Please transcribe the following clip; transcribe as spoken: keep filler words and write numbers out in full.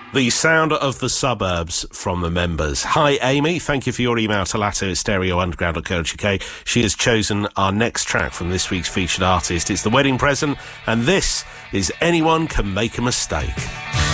The sound of the suburbs from the members. Hi, Amy. Thank you for your email to Lato at stereo underground dot co dot uk. She has chosen our next track from this week's featured artist. It's The Wedding Present, and this is Anyone Can Make a Mistake.